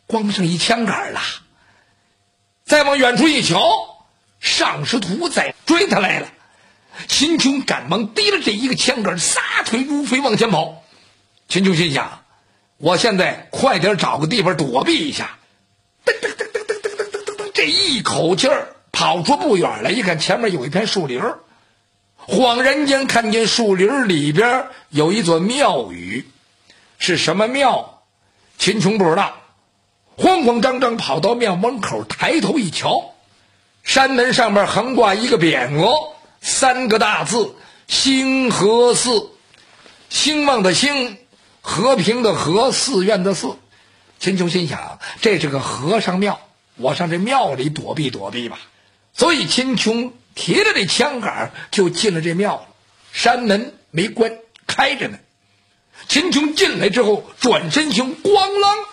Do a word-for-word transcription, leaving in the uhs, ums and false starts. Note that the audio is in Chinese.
光剩一枪杆了。再往远处一瞧，尚师徒在追他来了。秦琼赶忙提了这一个枪杆，撒腿如飞往前跑。秦琼心想，我现在快点找个地方躲避一下。噔噔噔噔噔噔噔噔噔，这一口气儿跑出不远来，一看前面有一片树林，恍然间看见树林里边有一座庙宇。是什么庙？秦琼不知道。慌慌张张跑到庙门口，抬头一瞧，山门上面横挂一个匾额，三个大字兴和寺。兴旺的兴，和平的和，寺院的寺。秦琼心想，这是个和尚庙，我上这庙里躲避躲避吧。所以秦琼提着这枪杆就进了这庙了。山门没关，开着呢。秦琼进来之后，转身行，咣啷